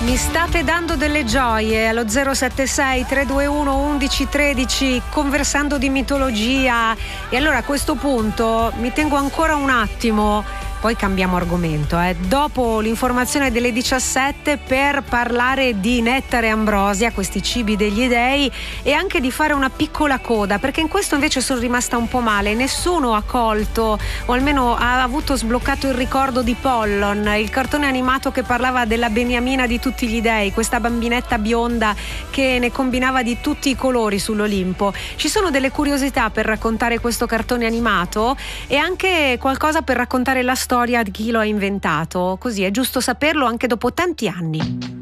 Mi state dando delle gioie allo 076 321 1113 conversando di mitologia, e allora a questo punto mi tengo ancora un attimo, poi cambiamo argomento, dopo l'informazione delle 17, per parlare di nettare e ambrosia, questi cibi degli dei, e anche di fare una piccola coda, perché in questo invece sono rimasta un po' male. Nessuno ha colto, o almeno ha avuto sbloccato il ricordo di Pollon, il cartone animato che parlava della beniamina di tutti gli dei, questa bambinetta bionda che ne combinava di tutti i colori sull'Olimpo. Ci sono delle curiosità per raccontare questo cartone animato e anche qualcosa per raccontare la storia di chi lo ha inventato, così è giusto saperlo anche dopo tanti anni.